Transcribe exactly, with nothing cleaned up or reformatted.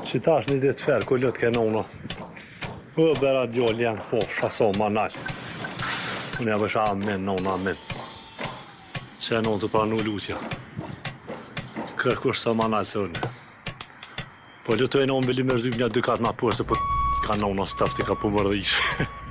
që tash një ditë ferë, ku lëtë kanona. U bera djallë janë fofsha sa ma nalë. Unë ja bësha amen, nona amen. Që e nonë të pranu lutja. Kërkush sa ma nalë se unë. Po lutu e nonë bëllim e rëzym një dy katë ma përë, se po ka nona stafti ka pëmërdhish.